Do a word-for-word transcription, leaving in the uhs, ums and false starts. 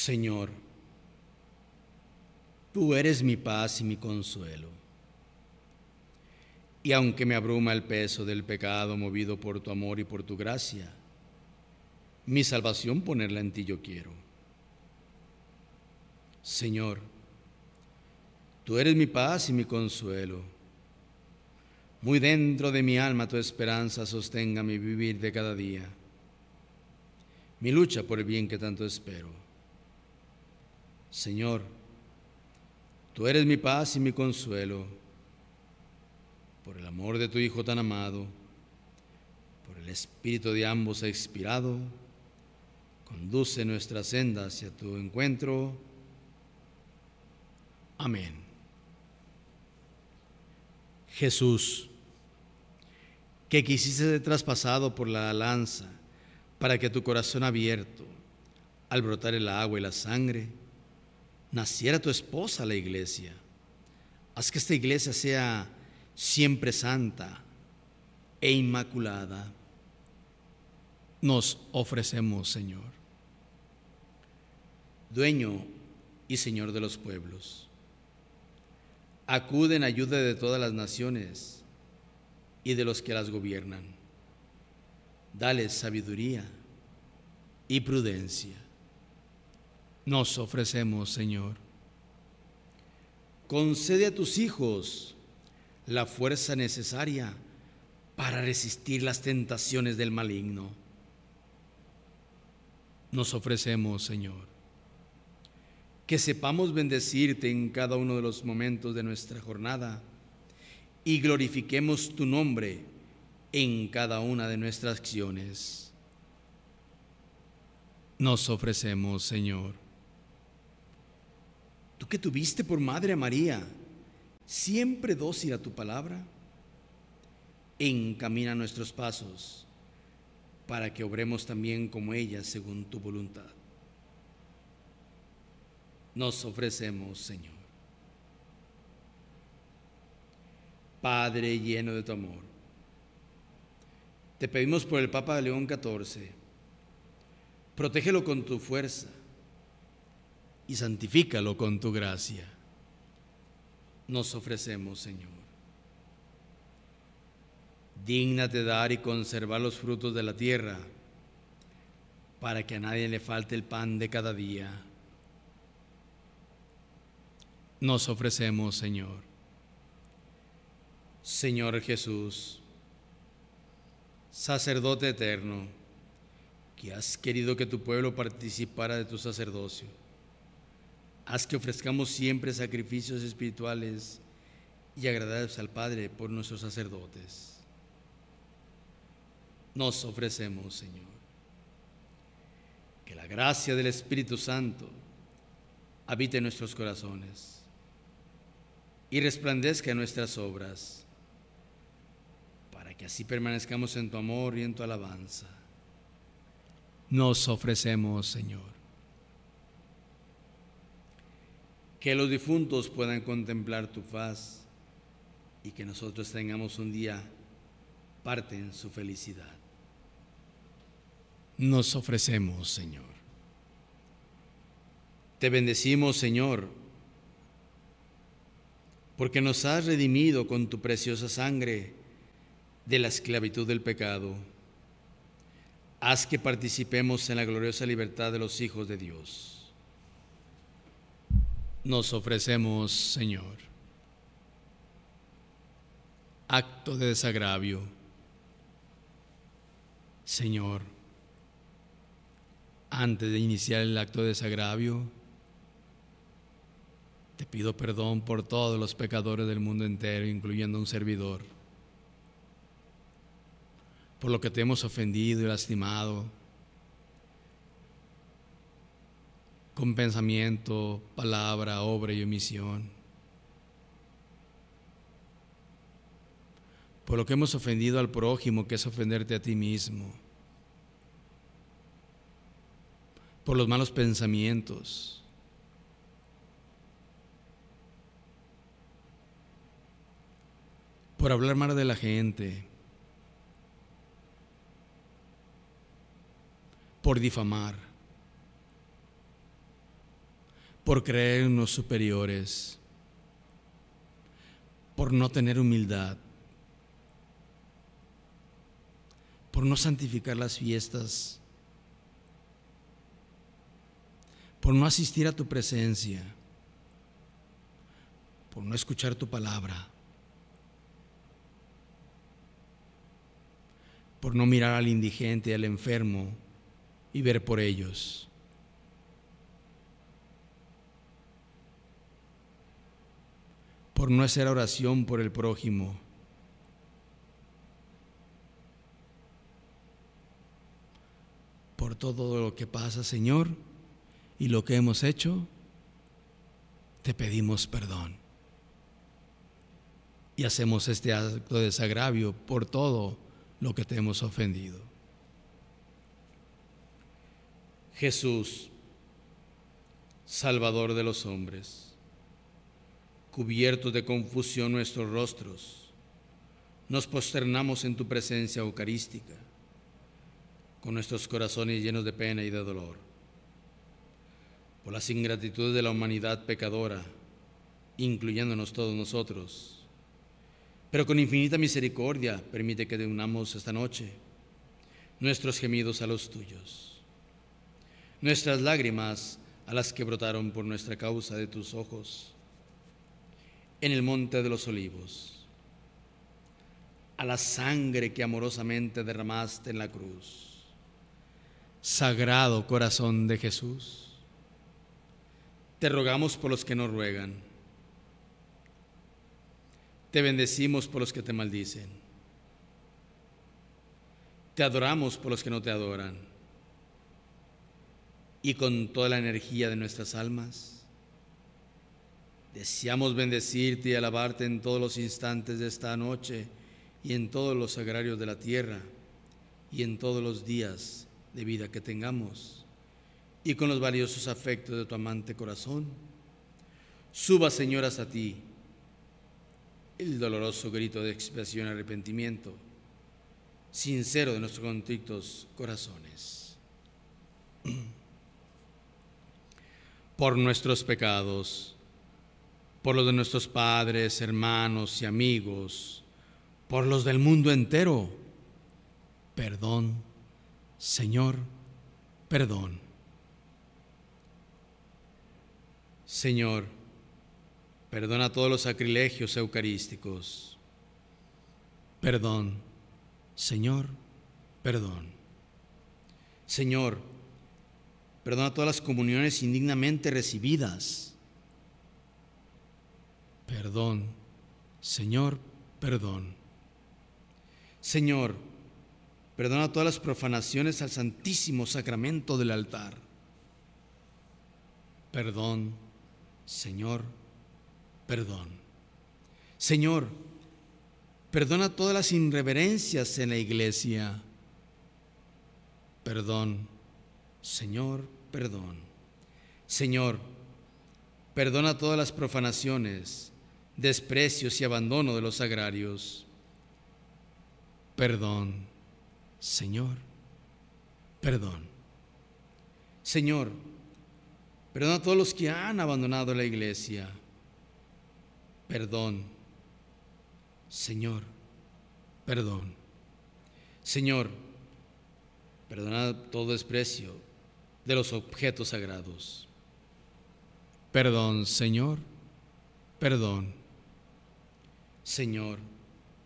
Señor, tú eres mi paz y mi consuelo. Y aunque me abruma el peso del pecado, movido por tu amor y por tu gracia, mi salvación ponerla en ti yo quiero. Señor, tú eres mi paz y mi consuelo. Muy dentro de mi alma tu esperanza sostenga mi vivir de cada día, mi lucha por el bien que tanto espero. Señor, tú eres mi paz y mi consuelo. Por el amor de tu Hijo tan amado, por el Espíritu de ambos expirado, conduce nuestra senda hacia tu encuentro. Amén. Jesús, que quisiste ser traspasado por la lanza para que tu corazón abierto, al brotar el agua y la sangre, naciera tu esposa, la iglesia. Haz que esta iglesia sea siempre santa e inmaculada. Nos ofrecemos, Señor. Dueño y Señor de los pueblos, acude en ayuda de todas las naciones y de los que las gobiernan. Dales sabiduría y prudencia. Nos ofrecemos, Señor. Concede a tus hijos la fuerza necesaria para resistir las tentaciones del maligno. Nos ofrecemos, Señor. Que sepamos bendecirte en cada uno de los momentos de nuestra jornada y glorifiquemos tu nombre en cada una de nuestras acciones. Nos ofrecemos, Señor. Tú que tuviste por madre a María, siempre dócil a tu palabra, encamina nuestros pasos para que obremos también como ella según tu voluntad. Nos ofrecemos, Señor. Padre lleno de tu amor, te pedimos por el Papa León catorce, protégelo con tu fuerza y santifícalo con tu gracia. Nos ofrecemos, Señor. Dígnate dar y conservar los frutos de la tierra, para que a nadie le falte el pan de cada día. Nos ofrecemos, Señor. Señor Jesús, sacerdote eterno, que has querido que tu pueblo participara de tu sacerdocio, haz que ofrezcamos siempre sacrificios espirituales y agradables al Padre por nuestros sacerdotes. Nos ofrecemos, Señor. Que la gracia del Espíritu Santo habite en nuestros corazones y resplandezca en nuestras obras, para que así permanezcamos en tu amor y en tu alabanza. Nos ofrecemos, Señor. Que los difuntos puedan contemplar tu faz y que nosotros tengamos un día parte en su felicidad. Nos ofrecemos, Señor. Te bendecimos, Señor, porque nos has redimido con tu preciosa sangre de la esclavitud del pecado. Haz que participemos en la gloriosa libertad de los hijos de Dios. Nos ofrecemos, Señor. Acto de desagravio. Señor, antes de iniciar el acto de desagravio, te pido perdón por todos los pecadores del mundo entero, incluyendo un servidor, por lo que te hemos ofendido y lastimado, con pensamiento, palabra, obra y omisión, por lo que hemos ofendido al prójimo, que es ofenderte a ti mismo, por los malos pensamientos, por hablar mal de la gente, por difamar, por creernos superiores, por no tener humildad, por no santificar las fiestas, por no asistir a tu presencia, por no escuchar tu palabra, por no mirar al indigente y al enfermo y ver por ellos. Por no hacer oración por el prójimo. Por todo lo que pasa, Señor, y lo que hemos hecho, te pedimos perdón. Y hacemos este acto de desagravio por todo lo que te hemos ofendido. Jesús, Salvador de los hombres, cubiertos de confusión nuestros rostros, nos prosternamos en tu presencia eucarística, con nuestros corazones llenos de pena y de dolor, por las ingratitudes de la humanidad pecadora, incluyéndonos todos nosotros. Pero con infinita misericordia permite que unamos esta noche nuestros gemidos a los tuyos, nuestras lágrimas a las que brotaron por nuestra causa de tus ojos en el monte de los olivos, a la sangre que amorosamente derramaste en la cruz. Sagrado corazón de Jesús, te rogamos por los que nos ruegan, te bendecimos por los que te maldicen, te adoramos por los que no te adoran, y con toda la energía de nuestras almas deseamos bendecirte y alabarte en todos los instantes de esta noche y en todos los sagrarios de la tierra y en todos los días de vida que tengamos, y con los valiosos afectos de tu amante corazón, suba, Señor, hasta ti el doloroso grito de expiación y arrepentimiento sincero de nuestros contritos corazones. Por nuestros pecados, por los de nuestros padres, hermanos y amigos, por los del mundo entero, perdón, Señor, perdón. Señor, perdona todos los sacrilegios eucarísticos. Perdón, Señor, perdón. Señor, perdona todas las comuniones indignamente recibidas. Perdón, Señor, perdón. Señor, perdona todas las profanaciones al Santísimo Sacramento del altar. Perdón, Señor, perdón. Señor, perdona todas las irreverencias en la iglesia. Perdón, Señor, perdón. Señor, perdona todas las profanaciones, desprecios y abandono de los sagrarios. Perdón, Señor, perdón. Señor, perdona a todos los que han abandonado la iglesia. Perdón, Señor, perdón. Señor, perdona todo desprecio de los objetos sagrados. Perdón, Señor, perdón. Señor,